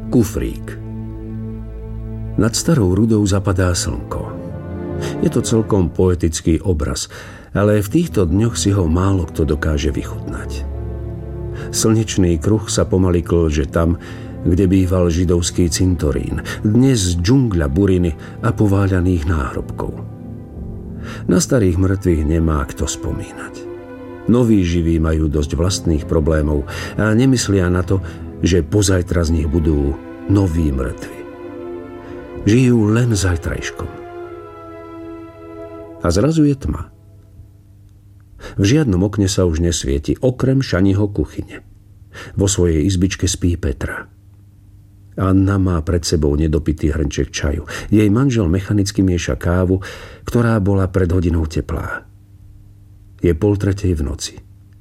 Kufrík. Nad starou rudou zapadá slnko. Je to celkom poetický obraz, ale v týchto dňoch si ho málo kto dokáže vychutnať. Slnečný kruh sa pomaly klže tam, kde býval židovský cintorín, dnes džungľa buriny a pováľaných náhrobkov. Na starých mŕtvych nemá kto spomínať. Noví živí majú dosť vlastných problémov a nemyslia na to, že pozajtra z nich budú noví mŕtvi. Žijú len zajtrajškom. A zrazu je tma. V žiadnom okne sa už nesvieti, okrem Šaniho kuchyne. Vo svojej izbičke spí Petra. Anna má pred sebou nedopitý hrnček čaju. Jej manžel mechanicky mieša kávu, ktorá bola pred hodinou teplá. Je 2:30 v noci.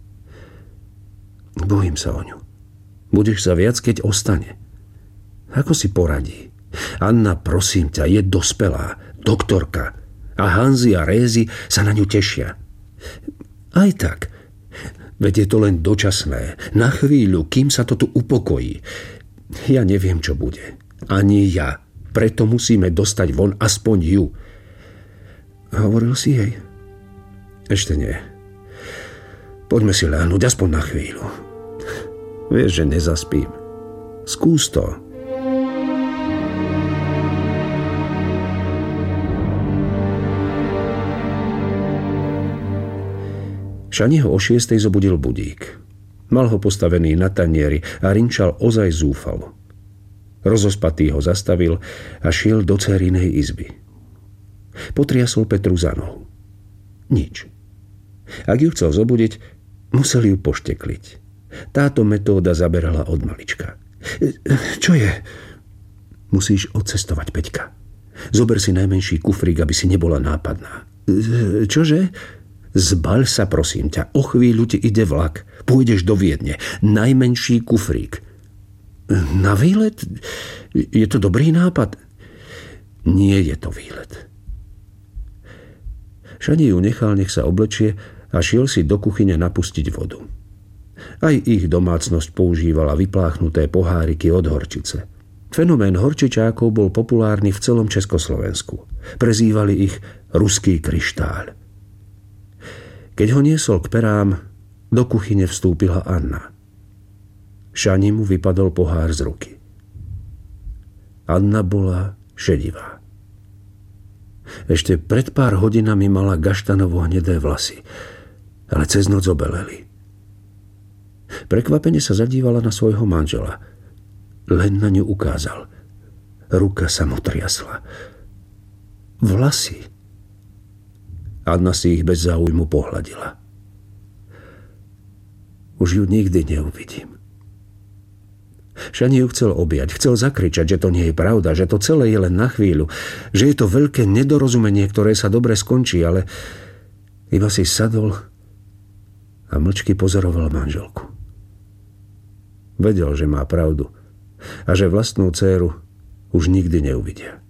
Bojím sa o ňu. Budeš sa viac, keď ostane. Ako si poradí? Anna, prosím ťa, je dospelá, doktorka. A Hanzi a Rézy sa na ňu tešia. Aj tak. Veď je to len dočasné. Na chvíľu, kým sa to tu upokojí. Ja neviem, čo bude. Ani ja. Preto musíme dostať von aspoň ju. Hovoril si jej? Ešte nie. Poďme si ľahnuť aspoň na chvíľu. Vieš, že nezaspím. Skús to. Šaniho o 6:00 zobudil budík. Mal ho postavený na tanieri a rinčal ozaj zúfalo. Rozospatý ho zastavil a šiel do dcérinej izby. Potriasol Petru za nohu. Nič. Ak ju chcel zobudiť, musel ju poštekliť. Táto metóda zaberala od malička. Čo je? Musíš odcestovať, Peťka. Zober si najmenší kufrík, aby si nebola nápadná. Čože? Zbaľ sa, prosím ťa. O chvíľu ti ide vlak. Pôjdeš do Viedne. Najmenší kufrík. Na výlet? Je to dobrý nápad? Nie je to výlet. Šani ju nechal, nech sa oblečie a šiel si do kuchyne napustiť vodu. Aj ich domácnosť používala vypláchnuté poháriky od horčice. Fenomén horčičákov bol populárny v celom Československu. Prezývali ich ruský kryštál. Keď ho niesol k perám, do kuchyne vstúpila Anna. Šani mu vypadol pohár z ruky. Anna bola šedivá. Ešte pred pár hodinami mala gaštanovo-hnedé vlasy, ale cez noc obeleli. Prekvapene sa zadívala na svojho manžela. Len na ňu ukázal. Ruka sa mu triasla. Vlasy. Anna si ich bez záujmu pohľadila. Už ju nikdy neuvidím. Šani ju chcel objať, chcel zakričať, že to nie je pravda, že to celé je len na chvíľu, že je to veľké nedorozumenie, ktoré sa dobre skončí, ale iba si sadol a mlčky pozoroval manželku. Vedel, že má pravdu a že vlastnú dcéru už nikdy neuvidia.